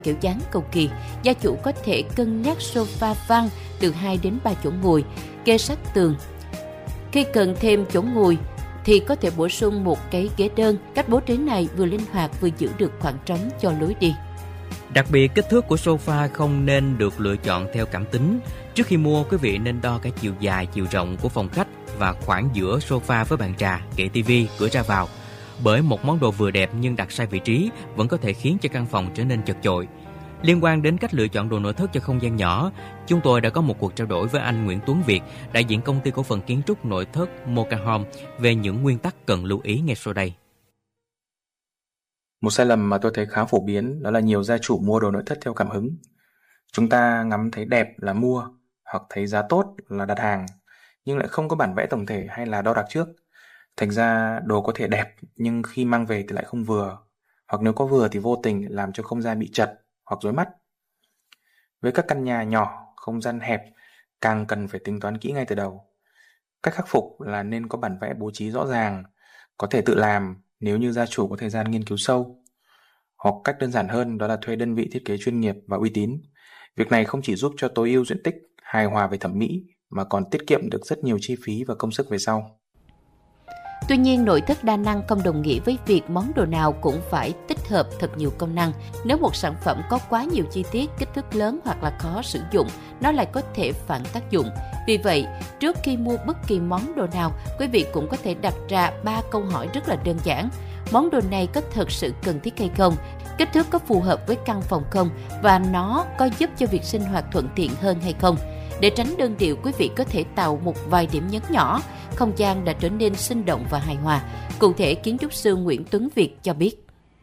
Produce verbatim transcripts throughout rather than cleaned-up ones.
kiểu dáng cầu kỳ, gia chủ có thể cân nhắc sofa văng từ hai đến ba chỗ ngồi, kê sát tường. Khi cần thêm chỗ ngồi thì có thể bổ sung một cái ghế đơn. Cách bố trí này vừa linh hoạt vừa giữ được khoảng trống cho lối đi. Đặc biệt, kích thước của sofa không nên được lựa chọn theo cảm tính. Trước khi mua, quý vị nên đo cái chiều dài, chiều rộng của phòng khách và khoảng giữa sofa với bàn trà, kệ tivi, cửa ra vào. Bởi một món đồ vừa đẹp nhưng đặt sai vị trí vẫn có thể khiến cho căn phòng trở nên chật chội. Liên quan đến cách lựa chọn đồ nội thất cho không gian nhỏ, chúng tôi đã có một cuộc trao đổi với anh Nguyễn Tuấn Việt, đại diện công ty cổ phần kiến trúc nội thất Mocha Home về những nguyên tắc cần lưu ý ngay sau đây. Một sai lầm mà tôi thấy khá phổ biến đó là nhiều gia chủ mua đồ nội thất theo cảm hứng. Chúng ta ngắm thấy đẹp là mua, hoặc thấy giá tốt là đặt hàng, nhưng lại không có bản vẽ tổng thể hay là đo đạc trước. Thành ra đồ có thể đẹp nhưng khi mang về thì lại không vừa, hoặc nếu có vừa thì vô tình làm cho không gian bị chật hoặc rối mắt. Với các căn nhà nhỏ, không gian hẹp, càng cần phải tính toán kỹ ngay từ đầu. Cách khắc phục là nên có bản vẽ bố trí rõ ràng, có thể tự làm nếu như gia chủ có thời gian nghiên cứu sâu. Hoặc cách đơn giản hơn đó là thuê đơn vị thiết kế chuyên nghiệp và uy tín. Việc này không chỉ giúp cho tối ưu diện tích, hài hòa về thẩm mỹ, mà còn tiết kiệm được rất nhiều chi phí và công sức về sau. Tuy nhiên, nội thất đa năng không đồng nghĩa với việc món đồ nào cũng phải tích hợp thật nhiều công năng. Nếu một sản phẩm có quá nhiều chi tiết, kích thước lớn hoặc là khó sử dụng, nó lại có thể phản tác dụng. Vì vậy, trước khi mua bất kỳ món đồ nào, quý vị cũng có thể đặt ra ba câu hỏi rất là đơn giản. Món đồ này có thực sự cần thiết hay không? Kích thước có phù hợp với căn phòng không? Và nó có giúp cho việc sinh hoạt thuận tiện hơn hay không? Để tránh đơn điệu, quý vị có thể tạo một vài điểm nhấn nhỏ, không gian đã trở nên sinh động và hài hòa. Cụ thể, kiến trúc sư Nguyễn Tuấn Việt cho biết.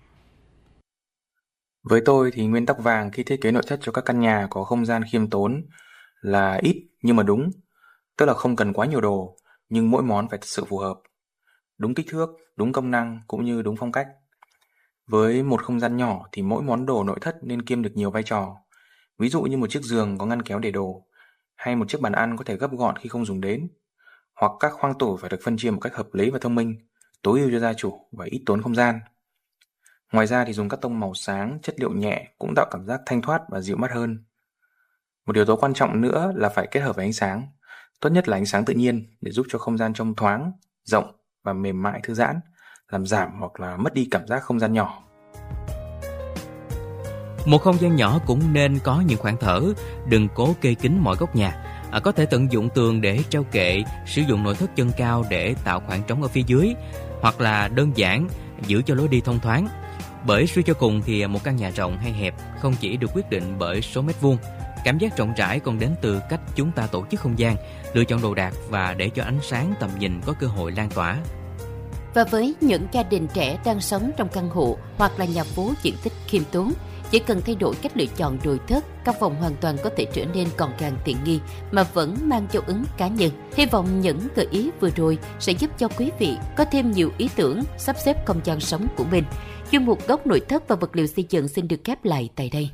Với tôi thì nguyên tắc vàng khi thiết kế nội thất cho các căn nhà có không gian khiêm tốn là ít nhưng mà đúng. Tức là không cần quá nhiều đồ, nhưng mỗi món phải thật sự phù hợp. Đúng kích thước, đúng công năng cũng như đúng phong cách. Với một không gian nhỏ thì mỗi món đồ nội thất nên kiêm được nhiều vai trò. Ví dụ như một chiếc giường có ngăn kéo để đồ, hay một chiếc bàn ăn có thể gấp gọn khi không dùng đến, hoặc các khoang tủ phải được phân chia một cách hợp lý và thông minh, tối ưu cho gia chủ và ít tốn không gian. Ngoài ra thì dùng các tông màu sáng, chất liệu nhẹ cũng tạo cảm giác thanh thoát và dịu mắt hơn. Một yếu tố quan trọng nữa là phải kết hợp với ánh sáng, tốt nhất là ánh sáng tự nhiên để giúp cho không gian trông thoáng, rộng và mềm mại thư giãn, làm giảm hoặc là mất đi cảm giác không gian nhỏ. Một không gian nhỏ cũng nên có những khoảng thở, đừng cố kê kín mọi góc nhà. À, có thể tận dụng tường để treo kệ, sử dụng nội thất chân cao để tạo khoảng trống ở phía dưới, hoặc là đơn giản giữ cho lối đi thông thoáng. Bởi suy cho cùng thì một căn nhà rộng hay hẹp không chỉ được quyết định bởi số mét vuông, cảm giác rộng rãi còn đến từ cách chúng ta tổ chức không gian, lựa chọn đồ đạc và để cho ánh sáng tầm nhìn có cơ hội lan tỏa. Và với những gia đình trẻ đang sống trong căn hộ hoặc là nhà phố diện tích khiêm tốn, chỉ cần thay đổi cách lựa chọn nội thất, căn phòng hoàn toàn có thể trở nên gọn gàng tiện nghi mà vẫn mang dấu ấn cá nhân. Hy vọng những gợi ý vừa rồi sẽ giúp cho quý vị có thêm nhiều ý tưởng sắp xếp không gian sống của mình. Chuyên mục Góc nội thất và vật liệu xây dựng xin được khép lại tại đây.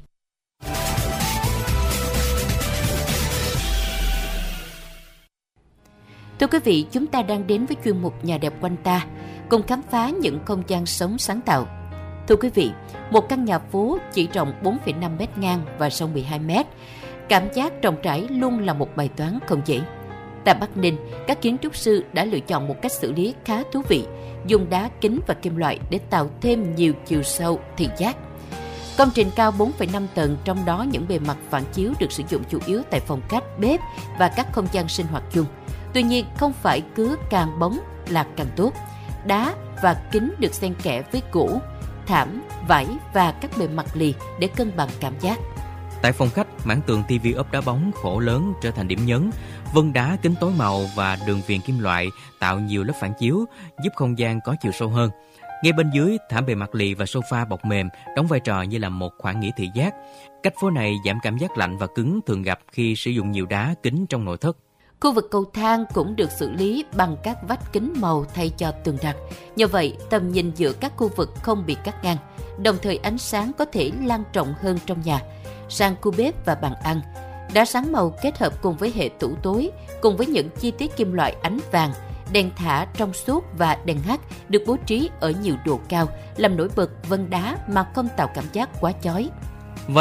Thưa quý vị, chúng ta đang đến với chuyên mục Nhà đẹp quanh ta, cùng khám phá những không gian sống sáng tạo. Thưa quý vị, một căn nhà phố chỉ rộng bốn phẩy năm mét ngang và sâu mười hai mét. Cảm giác rộng rãi luôn là một bài toán không dễ. Tại Bắc Ninh, các kiến trúc sư đã lựa chọn một cách xử lý khá thú vị, dùng đá, kính và kim loại để tạo thêm nhiều chiều sâu, thị giác. Công trình cao bốn phẩy năm tầng, trong đó những bề mặt phản chiếu được sử dụng chủ yếu tại phòng khách, bếp và các không gian sinh hoạt chung. Tuy nhiên, không phải cứ càng bóng là càng tốt. Đá và kính được xen kẽ với gỗ, thảm, vải và các bề mặt lì để cân bằng cảm giác. Tại phòng khách, mảng tường tivi ốp đá bóng khổ lớn trở thành điểm nhấn. Vân đá, kính tối màu và đường viền kim loại tạo nhiều lớp phản chiếu, giúp không gian có chiều sâu hơn. Ngay bên dưới, thảm bề mặt lì và sofa bọc mềm đóng vai trò như là một khoảng nghỉ thị giác. Cách phối này giảm cảm giác lạnh và cứng thường gặp khi sử dụng nhiều đá, kính trong nội thất. Khu vực cầu thang cũng được xử lý bằng các vách kính màu thay cho tường đặc. Nhờ vậy, tầm nhìn giữa các khu vực không bị cắt ngang, đồng thời ánh sáng có thể lan rộng hơn trong nhà. Sang khu bếp và bàn ăn, đá sáng màu kết hợp cùng với hệ tủ tối, cùng với những chi tiết kim loại ánh vàng, đèn thả trong suốt và đèn hắt được bố trí ở nhiều độ cao, làm nổi bật vân đá mà không tạo cảm giác quá chói.